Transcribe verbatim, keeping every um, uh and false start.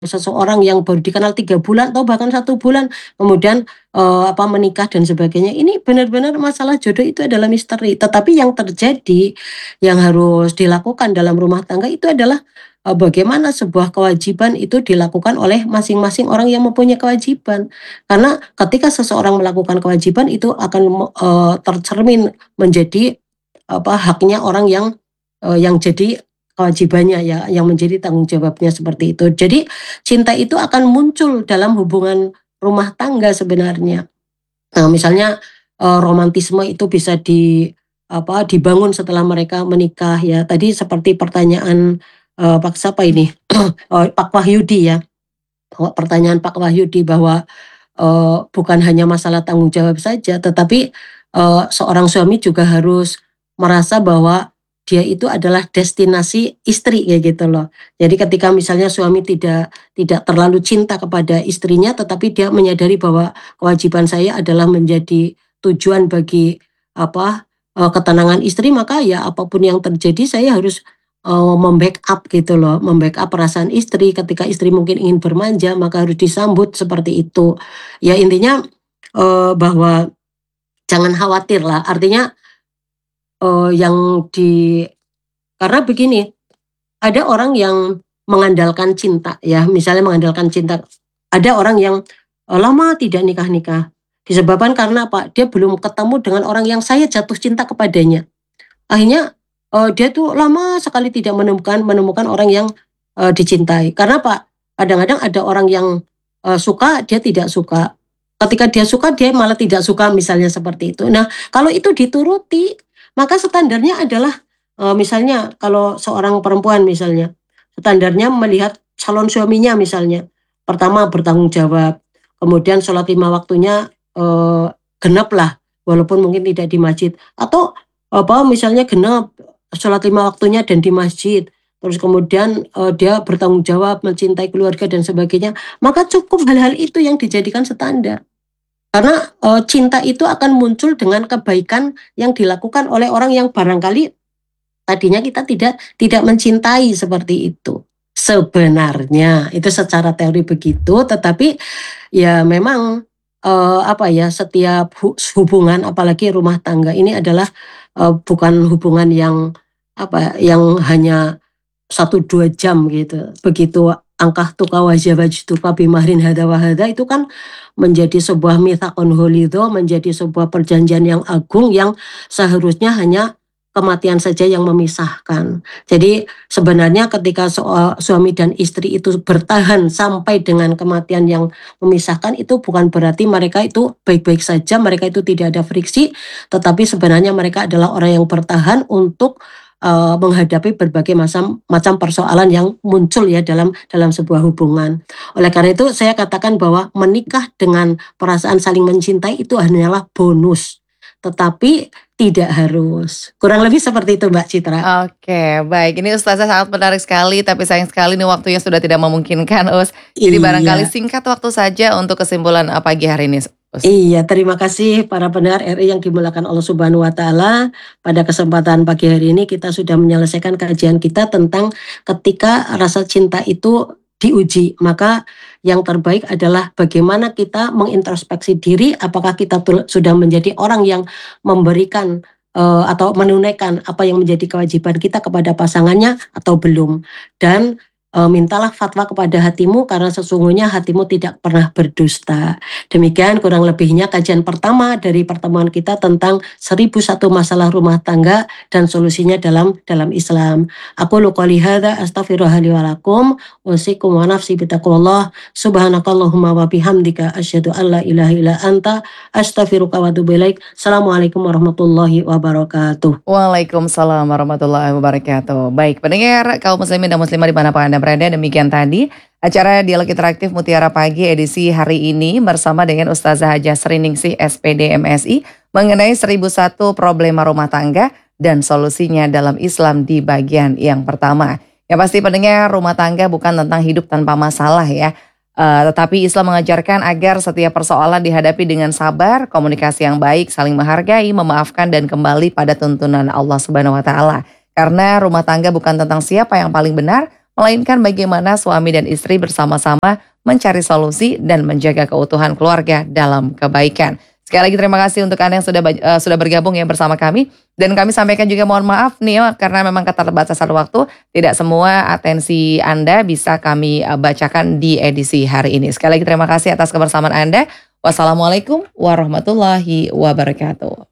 Seseorang yang baru dikenal tiga bulan atau bahkan satu bulan, kemudian, eee, apa, menikah dan sebagainya. Ini benar-benar masalah jodoh itu adalah misteri. Tetapi yang terjadi, yang harus dilakukan dalam rumah tangga itu adalah, eee, bagaimana sebuah kewajiban itu dilakukan oleh masing-masing orang yang mempunyai kewajiban. Karena ketika seseorang melakukan kewajiban itu akan me eee, tercermin menjadi, apa, haknya orang yang, eee, yang jadi kewajibannya ya, yang menjadi tanggung jawabnya seperti itu. Jadi cinta itu akan muncul dalam hubungan rumah tangga sebenarnya. Nah, misalnya, eee, romantisme itu bisa di apa, dibangun setelah mereka menikah ya. Tadi seperti pertanyaan, eee, Pak siapa ini, eee, Pak Wahyudi ya, eee, pertanyaan Pak Wahyudi bahwa, eee, bukan hanya masalah tanggung jawab saja, tetapi, eee, seorang suami juga harus merasa bahwa dia itu adalah destinasi istri, kayak gitu loh. Jadi ketika misalnya suami tidak tidak terlalu cinta kepada istrinya, tetapi dia menyadari bahwa kewajiban saya adalah menjadi tujuan bagi apa, eee, ketenangan istri, maka ya apapun yang terjadi saya harus, eee, mem-backup gitu loh, mem-backup perasaan istri. Ketika istri mungkin ingin bermanja, maka harus disambut seperti itu. Ya intinya, eee, bahwa jangan khawatirlah, artinya, eee, yang di karena begini, ada orang yang mengandalkan cinta ya, misalnya mengandalkan cinta. Ada orang yang, eee, lama tidak nikah-nikah, disebabkan karena apa? Dia belum ketemu dengan orang yang saya jatuh cinta kepadanya. Akhirnya, eee, dia tuh lama sekali tidak menemukan menemukan orang yang, eee, dicintai. Karena apa? Kadang-kadang ada orang yang, eee, suka, dia tidak suka. Ketika dia suka, dia malah tidak suka, misalnya seperti itu. Nah, kalau itu dituruti, maka standarnya adalah, eee, misalnya kalau seorang perempuan misalnya, standarnya melihat calon suaminya misalnya, pertama bertanggung jawab, kemudian sholat lima waktunya, eee, genaplah, walaupun mungkin tidak di masjid, atau apa, misalnya genap, sholat lima waktunya dan di masjid, terus kemudian, eee, dia bertanggung jawab, mencintai keluarga dan sebagainya, maka cukup hal-hal itu yang dijadikan standar. Karena, eee, cinta itu akan muncul dengan kebaikan yang dilakukan oleh orang yang barangkali tadinya kita tidak tidak mencintai, seperti itu. Sebenarnya, itu secara teori begitu, tetapi ya memang, eee, apa ya, setiap hu hubungan apalagi rumah tangga ini adalah, eee, bukan hubungan yang apa, yang hanya satu, dua jam gitu. Begitu "Ankahtuka wa zawajtuka bimahrin hadza wa hadza" itu kan menjadi sebuah mitsaqun ghalidha, menjadi sebuah perjanjian yang agung yang seharusnya hanya kematian saja yang memisahkan. Jadi sebenarnya ketika sua suami dan istri itu bertahan sampai dengan kematian yang memisahkan, itu bukan berarti mereka itu baik-baik saja, mereka itu tidak ada friksi, tetapi sebenarnya mereka adalah orang yang bertahan untuk, eee, menghadapi berbagai masam macam persoalan yang muncul ya dalam dalam sebuah hubungan. Oleh karena itu saya katakan bahwa menikah dengan perasaan saling mencintai itu hanyalah bonus, tetapi tidak harus. Kurang lebih seperti itu Mbak Citra. Oke, baik. Ini Ustazah sangat menarik sekali, tapi sayang sekali nih waktunya sudah tidak memungkinkan, Us. Jadi barangkali Iya. singkat waktu saja untuk kesimpulan, eee, pagi hari ini, Us. Iya, terima kasih para pendengar R I yang dimuliakan Allah Subhanahu wa Ta'ala. Pada kesempatan pagi hari ini kita sudah menyelesaikan kajian kita tentang ketika rasa cinta itu diuji, maka yang terbaik adalah bagaimana kita mengintrospeksi diri, apakah kita tul sudah menjadi orang yang memberikan, eee, atau menunaikan apa yang menjadi kewajiban kita kepada pasangannya atau belum. Dan, eee, mintalah fatwa kepada hatimu karena sesungguhnya hatimu tidak pernah berdusta. Demikian kurang lebihnya kajian pertama dari pertemuan kita tentang seribu satu masalah rumah tangga dan solusinya dalam dalam Islam. Aqulu qouli hadza astaghfirullaha li wa lakum, usikum wa nafsi bitaqwallah. Subhanakallahumma wa bihamdika asyhadu an la ilaha illa anta astaghfiruka wa atubu ilaik. Assalamualaikum warahmatullahi wabarakatuh. Waalaikumsalam warahmatullahi wabarakatuh. Baik, pendengar kaum muslimin dan muslimah dimanapun Anda berada, demikian tadi acara Dialog Interaktif Mutiara Pagi edisi hari ini bersama dengan Ustazah Hajah Sriningsih S P D M Si mengenai seribu satu problema rumah tangga dan solusinya dalam Islam di bagian yang pertama. Yang pasti pendengar, rumah tangga bukan tentang hidup tanpa masalah ya. Uh, tetapi Islam mengajarkan agar setiap persoalan dihadapi dengan sabar, komunikasi yang baik, saling menghargai, memaafkan dan kembali pada tuntunan Allah Subhanahu wa Ta'ala. Karena rumah tangga bukan tentang siapa yang paling benar, melainkan bagaimana suami dan istri bersama-sama mencari solusi dan menjaga keutuhan keluarga dalam kebaikan. Sekali lagi terima kasih untuk Anda yang sudah uh, sudah bergabung ya bersama kami. Dan kami sampaikan juga mohon maaf nih ya, karena memang keterbatasan waktu, tidak semua atensi Anda bisa kami uh, bacakan di edisi hari ini. Sekali lagi terima kasih atas kebersamaan Anda. Wassalamualaikum warahmatullahi wabarakatuh.